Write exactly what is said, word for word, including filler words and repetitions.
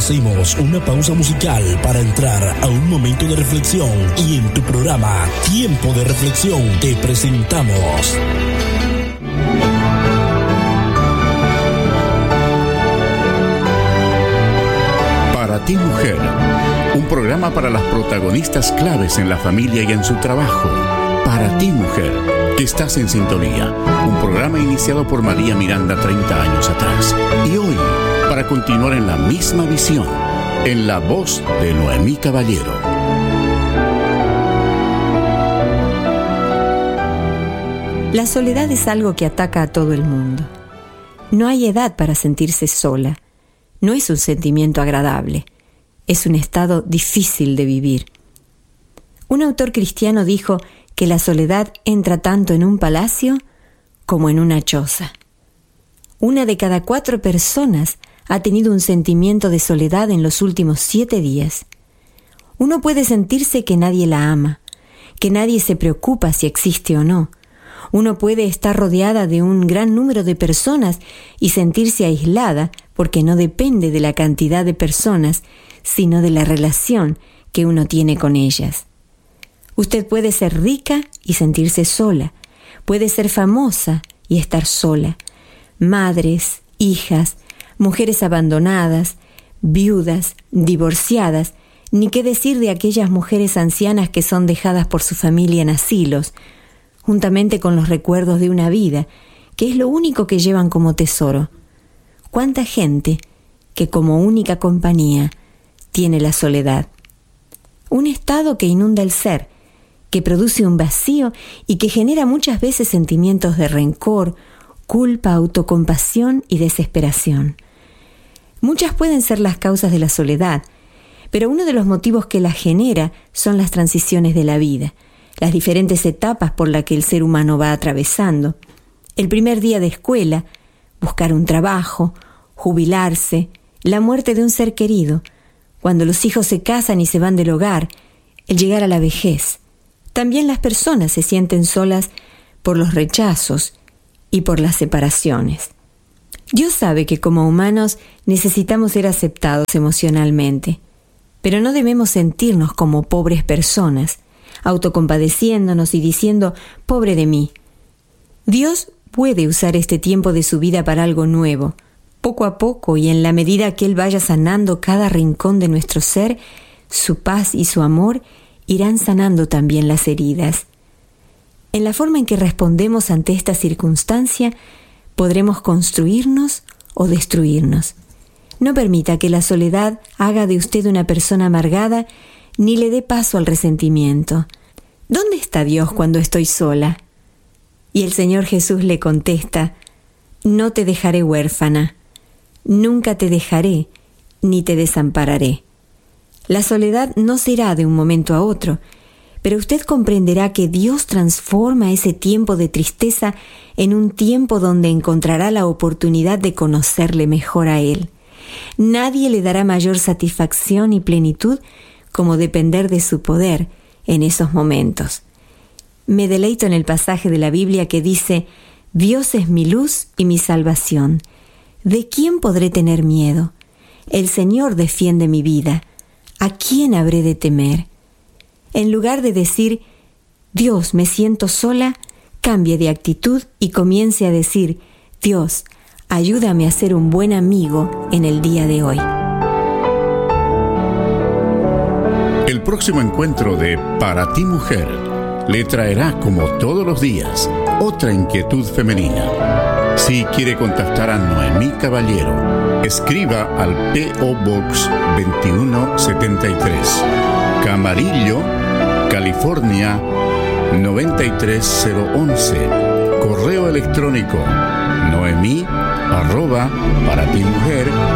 Hacemos una pausa musical para entrar a un momento de reflexión y en tu programa Tiempo de Reflexión te presentamos Para ti, mujer, un programa para las protagonistas claves en la familia y en su trabajo. Para ti, mujer, que estás en sintonía. Un programa iniciado por María Miranda treinta años atrás. Y hoy, para continuar en la misma visión, en la voz de Noemí Caballero. La soledad es algo que ataca a todo el mundo. No hay edad para sentirse sola. No es un sentimiento agradable. Es un estado difícil de vivir. Un autor cristiano dijo que la soledad entra tanto en un palacio como en una choza. Una de cada cuatro personas ha tenido un sentimiento de soledad en los últimos siete días. Uno puede sentirse que nadie la ama, que nadie se preocupa si existe o no. Uno puede estar rodeada de un gran número de personas y sentirse aislada porque no depende de la cantidad de personas, sino de la relación que uno tiene con ellas. Usted puede ser rica y sentirse sola, puede ser famosa y estar sola. Madres, hijas, mujeres abandonadas, viudas, divorciadas, ni qué decir de aquellas mujeres ancianas que son dejadas por su familia en asilos, juntamente con los recuerdos de una vida, que es lo único que llevan como tesoro. ¿Cuánta gente que como única compañía tiene la soledad? Un estado que inunda el ser, que produce un vacío y que genera muchas veces sentimientos de rencor, culpa, autocompasión y desesperación. Muchas pueden ser las causas de la soledad, pero uno de los motivos que la genera son las transiciones de la vida, las diferentes etapas por las que el ser humano va atravesando. El primer día de escuela, buscar un trabajo, jubilarse, la muerte de un ser querido, cuando los hijos se casan y se van del hogar, el llegar a la vejez. También las personas se sienten solas por los rechazos y por las separaciones. Dios sabe que como humanos necesitamos ser aceptados emocionalmente, pero no debemos sentirnos como pobres personas, autocompadeciéndonos y diciendo, pobre de mí. Dios puede usar este tiempo de su vida para algo nuevo. Poco a poco y en la medida que Él vaya sanando cada rincón de nuestro ser, su paz y su amor irán sanando también las heridas. En la forma en que respondemos ante esta circunstancia, podremos construirnos o destruirnos. No permita que la soledad haga de usted una persona amargada ni le dé paso al resentimiento. ¿Dónde está Dios cuando estoy sola? Y el Señor Jesús le contesta, no te dejaré huérfana, nunca te dejaré ni te desampararé. La soledad no será de un momento a otro, pero usted comprenderá que Dios transforma ese tiempo de tristeza en un tiempo donde encontrará la oportunidad de conocerle mejor a Él. Nadie le dará mayor satisfacción y plenitud como depender de su poder en esos momentos. Me deleito en el pasaje de la Biblia que dice, Dios es mi luz y mi salvación. ¿De quién podré tener miedo? El Señor defiende mi vida. ¿A quién habré de temer? En lugar de decir, Dios, me siento sola, cambie de actitud y comience a decir, Dios, ayúdame a ser un buen amigo en el día de hoy. El próximo encuentro de Para ti, mujer, le traerá, como todos los días, otra inquietud femenina. Si quiere contactar a Noemí Caballero, escriba al P O Box veintiuno setenta y tres, Camarillo, California noventa y tres cero once. Correo electrónico noemí arroba para ti mujer